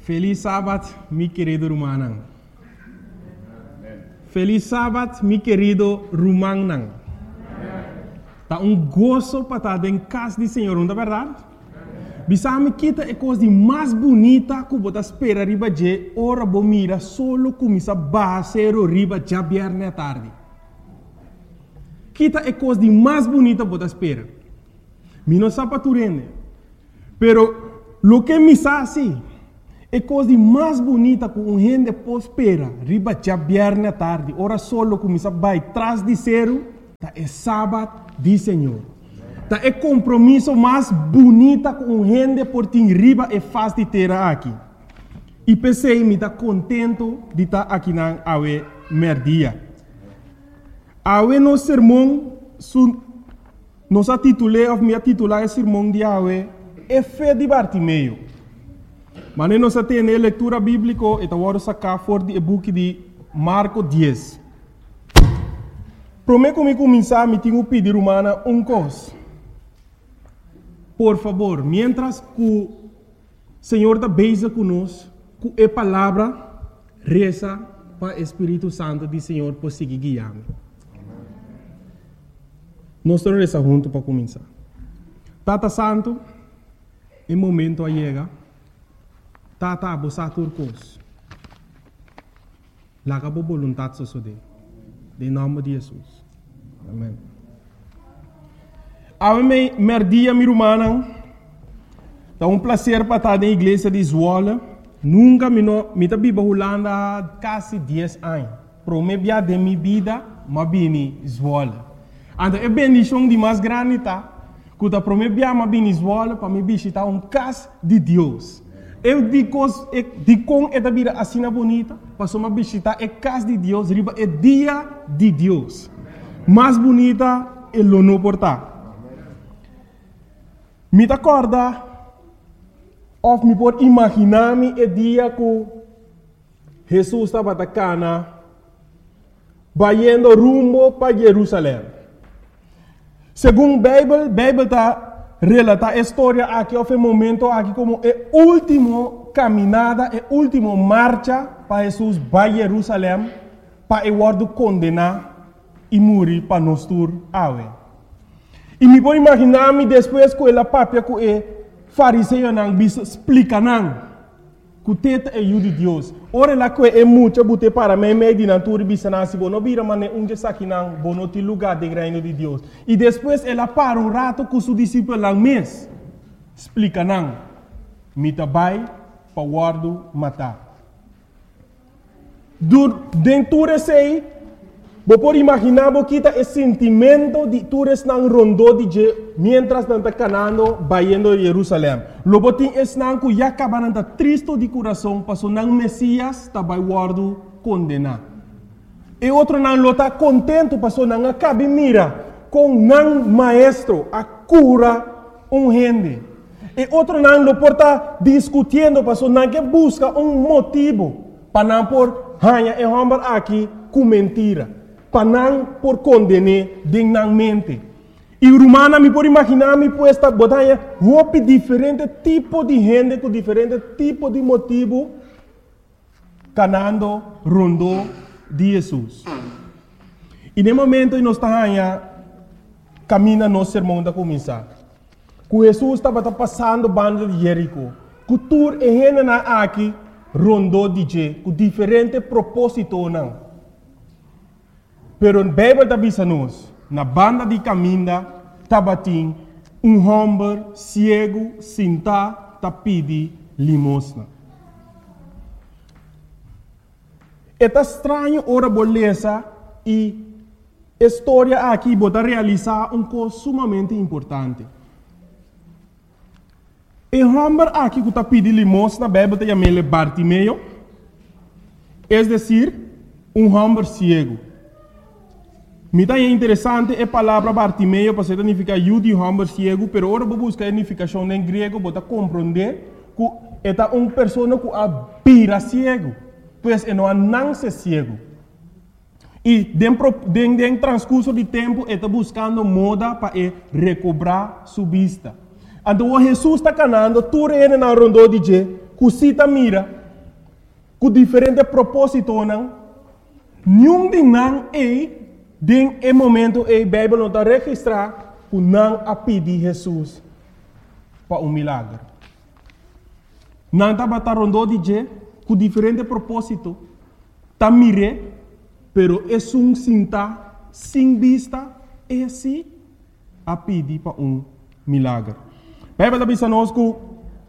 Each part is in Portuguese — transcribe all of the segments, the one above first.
Feliz sábado, mi querido Rumanang. Feliz sábado, mi querido Rumanang. Tá gozo para estar em casa do Senhor, não é verdade? Bisame kita é coisa mais bonita que você espera riba de ora bo mira solo começa basero riba já viernes à tarde. Kita é coisa mais bonita que você espera. Mi não sabe turende. Pero lo que me sabe é coisa mais bonita que um gente pode esperar riba já viernes à tarde. Ora solo começa vai trás de zero, tá é sábado do Senhor. Tá é compromisso mais bonita com um gente por tim riba e faz de ter aqui. E pensei me tá contento de estar aqui na awe merdia. Awe no sermão nos titulei of me titular o sermão de awe é fé de Bartimeu. Mas nós temos a leitura bíblica e vamos sacar fora do book de Marcos 10. Prometo que começar me tenho pedir humana coisa. Por favor, mientras que o Senhor está beija conosco, com a palavra, reza para o Espírito Santo do Senhor por seguir guiando. Nós estamos rezando juntos para começar. Tata Santo, em momento a chega, Tata abusar turcos. Laga por vontade sosode. Em nome de Jesus. Amém. Ame merdia mi rumana. É prazer para estar na igreja de Zwolle. Nunca me tá biba Holanda quase 10 anos. Promebia de minha vida, mas bini Zwolle. Então é bendição de mais grande tá. Quando promebia mas bini Zwolle para me visitar casa de Deus. Eu digo com esta vida assim bonita, para me visitar a casa de Deus, riba é dia de Deus. Mais bonita é o não portar. Me acorda, ou me pode imaginar-me o dia que Jesus estava na Cana, vai indo rumo para Jerusalém. Segundo a Bíblia está relata a história aqui, houve um momento aqui como a última caminhada, a última marcha para Jesus para Jerusalém, para o condenar e morrer para nós tur awe. E me pode imaginar-me depois que ela papia que o fariseu não bisa explica não que o teta é o de Deus. Ora lá que é muito bote para mim de natura bisa nasi bono bira mane unge saki não bono ti lugar de reino de Deus. E depois ela para rato com seu discípulo lá mês explica não me tabai para guardo matar. Dentro sei você pode imaginar que esse sentimento de todos não rondou de mientras não está canando vaindo a Jerusalém. Logo tem esse não que já acaba não triste de coração, passou não Messias está vai guardo condenar. E outro não está contente, passou não acaba mira com não maestro a cura gente. E outro não lo porta discutindo, passou não que busca motivo para não por hanha e homem aqui com mentira. Para não por condenar dignamente. E o romano me pode imaginar me puesta botanha roupa diferente tipo de gente com diferente tipo de motivo canando rondou de Jesus. E no momento que nós estamos caminhando no sermão da começar. Que Jesus estava passando banda de Jerico. Que tur e gente aqui rondou de com diferente propósito não. Pero a Bíblia está dizendo na banda de caminho, tabatim, homem cego, sentado, tá pedi limosna. É estranho ora beleza e a história aqui bota realizar coisa sumamente importante. O homem aqui que tá pedi limosna, a Bíblia está chamando Bartimeu, é decir, homem cego. Me está interessante a palavra Bartimeu, para significar de homem cego, pero agora vou buscar a significação em grego, para compreender que é uma pessoa que vira cego, pois não nasce cego. E dentro transcurso de tempo, está buscando moda para recobrar sua vista. Então, Jesus está canando, tudo ele na rondou de que cita mira, com diferente propósito, não? Nenhum de não é, de momento, a Bíblia não está registrar, que não a pedir Jesus para milagre. Não está batendo de je, com diferente propósito, está mire, pero é cinta, sem vista, é assim, a pedir para milagre. A Bíblia diz a nós que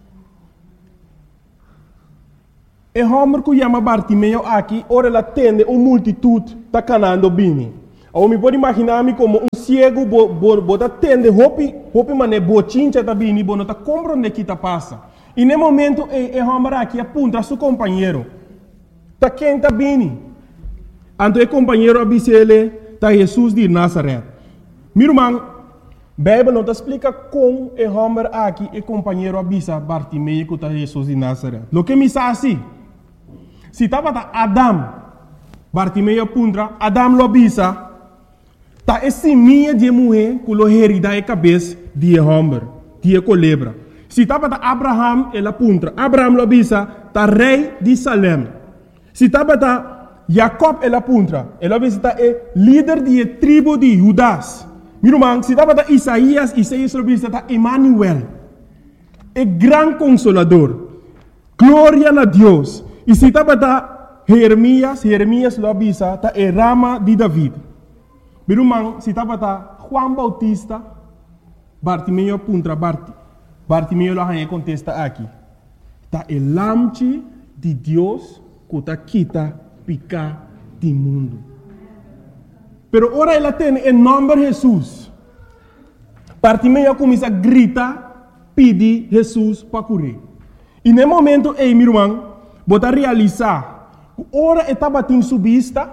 o homem que chama Bartimeu aqui, ora ela tende uma multitude está canando bem. Eu me pode imaginar-me como cego, bota tende, hopi mané, bochincha tá bem, não tá compreendendo que tá passa. E no momento, o homem aqui aponta a seu companheiro. Tá quem tá bem. Então o companheiro avisa ele, tá Jesus de Nazaré. Meu irmão, a Bíblia não te explica como o homem aqui, o companheiro avisa Bartimeu que tá Jesus de Nazaré. Lo que me diz assim, se estava Adam, Bartimeu apunta, Adam lo avisa, tá esse minha de mulher que lo herida a cabeça de homem, de colebra. Se estava Abraham, ele apunta, Abraham lo avisa, tá rei de Salem. Se estava Jacob, ele apunta, ele avisa, tá líder de tribo de Judas. Meu irmão, se estava Isaías lo avisa, tá Emmanuel, é grande consolador, glória a Deus. E se estava Jeremias lo avisa, tá rama de David. Meu irmão, se estava Juan Bautista, Bartimeu apunta, Bartimeu lo contesta aqui. Tá o lamche de Deus que está quita picar do mundo. Pero ora ela tem em nome de Jesus. Bartimeu começa a gritar, pedir Jesus para curar. E no momento, meu irmão, bota realizar, ora estava em sua vista,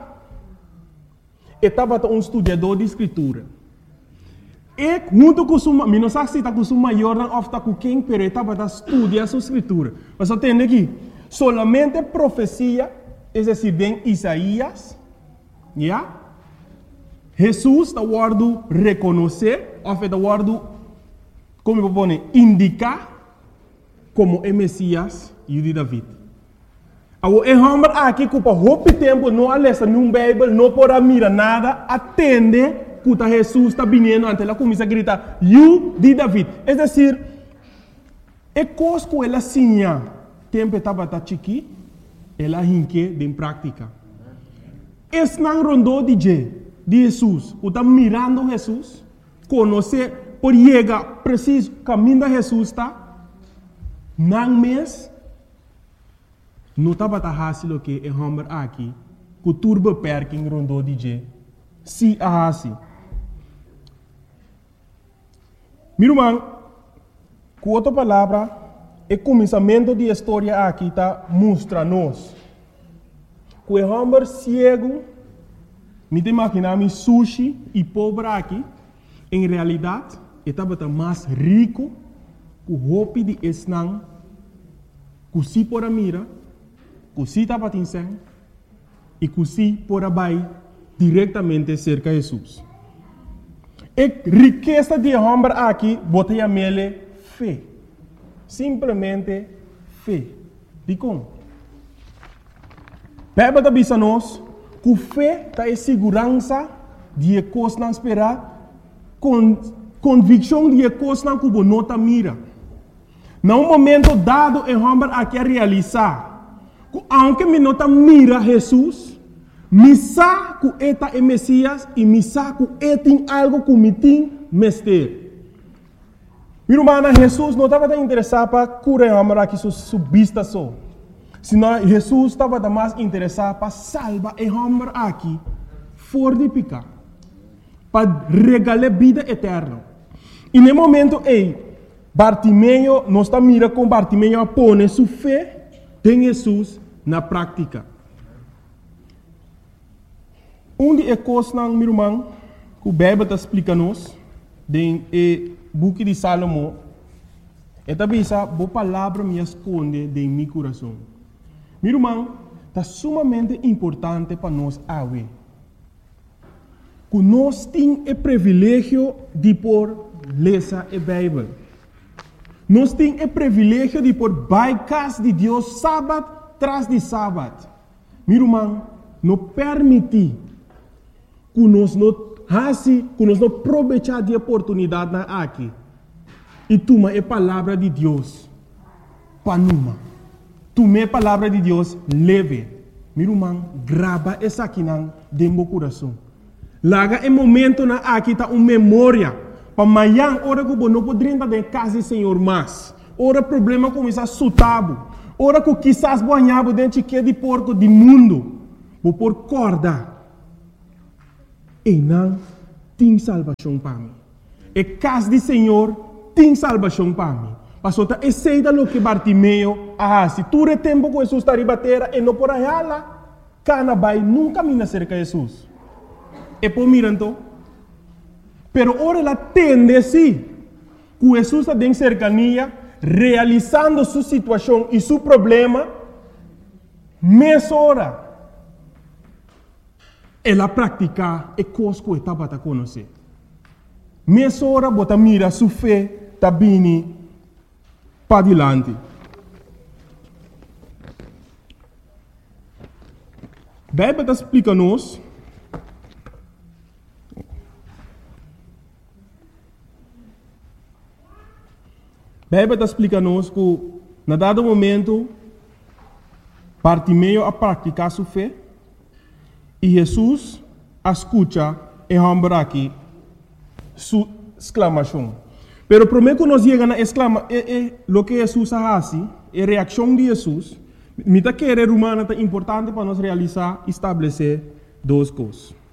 estava estudador de escritura. E junto com sua, não sei se está com sua maior ou está com quem, mas estava estudando sua escritura. Mas eu tenho aqui, solamente profecia, é decir, em Isaías, yeah? Jesus está guardando reconhecer, ou está guardando, como eu vou indicar, como é Messias e de David. O homem aqui que por muito tempo não lê nenhum Bíblia, não pode mirar nada, atende que Jesus está vindo, ante ela começa a gritar, "You de David". É decir, é coisa que ela sinha, tempo estava chiqui, ela hinque em prática. Esse não rondou de Jesus, que está mirando Jesus, conhecer, por chegar preciso, caminho de Jesus está, não mês, não estava fácil que o homem aqui, que o turbo perking rondou de se a assim. Meu irmão, com outra palavra, o começamento da história aqui está mostra-nos que o homem cego, me imaginar sushi e pobre aqui, em realidade, estava mais rico que o roupa de esnang, que se por mira, que se estava pensando e que se por vai diretamente cerca de Jesus. A riqueza de homem aqui, botei a mele fé. Simplesmente fé. De como? A Bíblia diz a nós que fé está em segurança de coisas não esperar, convicção de coisas não que não está mira. Num momento dado, o homem aqui a realizar, que aunque me não está mira Jesus, me sabe que ele é Messias e me sabe que ele tem algo que me tem mestre. Meu irmão, Jesus não estava interessado para curar o homem aqui sua vista só. Senão Jesus estava mais interessado para salvar o homem aqui fora de pecar. Para regalar vida eterna. E no momento, Bartimeu, nós estamos mirando com Bartimeu a pôr sua fé em Jesus na prática. De coisas, meu irmão, que a Bíblia está explicando-nos, no book de Salomão, é também essa boa palavra me esconde em meu coração. Meu irmão, está sumamente importante para nós ver que nós temos o privilégio de por ler a Bíblia. Nós temos o privilégio de por by casa de Deus sábado tras de sábado. Meu irmão, não permite que nós não aproveitar de oportunidade aqui. E toma a palavra de Deus para numa. Toma a palavra de Deus leve. Meu irmão, grava essa aqui dentro do coração. Laga é momento na aqui tá uma memória. Para amanhã, hora que você não pode entrar em casa do Senhor mais. Ora problema começa a sutabo. Ora que quizás banhava dentro de porco do mundo. Vou por corda. E não tem salvação para mim. E casa do Senhor tem salvação para mim. Pastor, tá aceita lo que Bartimeu se tu retempo com Jesus está ribatera e não por aí lá, cana vai nunca mina cerca de Jesus. E por miranto, pero ora ela tende sim, que Jesus está em cercania, realizando sua situação e seu problema, meia hora. Ela pratica e coisa que estava a conhecer. Meia hora, bota mira sua fé, está bem para adiante. A Bíblia explica-nos que, na dado momento, Bartimeu a praticar sua fé e Jesus escuta e lembra aqui sua exclamação. Pero primeiro que nós chegamos a exclamar, o que Jesus faz, a reação de Jesus, me está querendo humana é importante para nós realizar, estabelecer duas coisas.